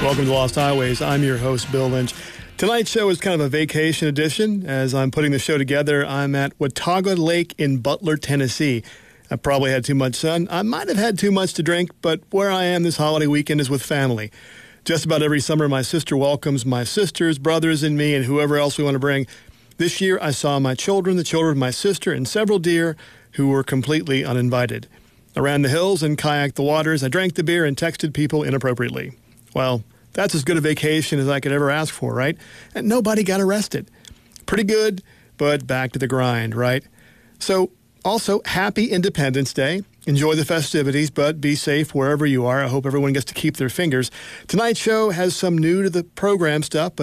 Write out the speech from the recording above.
Welcome to Lost Highways. I'm your host, Bill Lynch. Tonight's show is kind of a vacation edition. As I'm putting the show together, I'm at Watauga Lake in Butler, Tennessee. I probably had too much sun. I might have had too much to drink, but where I am this holiday weekend is with family. Just about every summer, my sister welcomes my sisters, brothers, and me, and whoever else we want to bring. This year, I saw my children, the children of my sister, and several deer who were completely uninvited. I ran the hills and kayaked the waters. I drank the beer and texted people inappropriately. Well, that's as good a vacation as I could ever ask for, right? And nobody got arrested. Pretty good, but back to the grind, right? So, also, happy Independence Day. Enjoy the festivities, but be safe wherever you are. I hope everyone gets to keep their fingers. Tonight's show has some new to the program stuff, but